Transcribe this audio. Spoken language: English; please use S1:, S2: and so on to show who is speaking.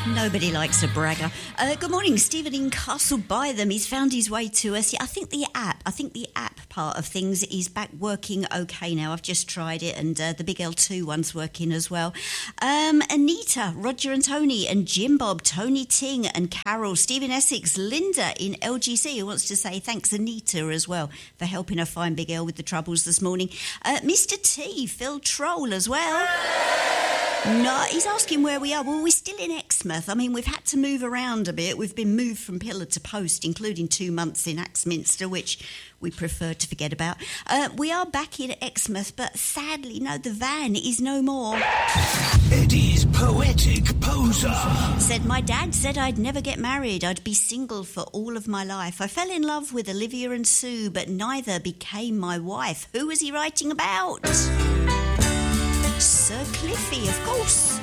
S1: Nobody likes a bragger. Good morning, Stephen in Castle by them. He's found his way to us. Yeah, I think the app part of things is back working okay now. I've just tried it, and the Big L2 one's working as well. Anita, Roger and Tony, and Jim Bob, Tony Ting and Carol, Stephen Essex, Linda in LGC, who wants to say thanks, Anita, as well, for helping her find Big L with the troubles this morning. Mr. T, Phil Troll as well. No, he's asking where we are. Well, we're still in Exmouth. I mean, we've had to move around a bit. We've been moved from pillar to post, including 2 months in Axminster, which we prefer to forget about. We are back in Exmouth, but sadly, no, the van is no more.
S2: Eddie's Poetic Poser.
S1: Said, my dad said I'd never get married. I'd be single for all of my life. I fell in love with Olivia and Sue, but neither became my wife. Who was he writing about? Sir Cliffy, of course.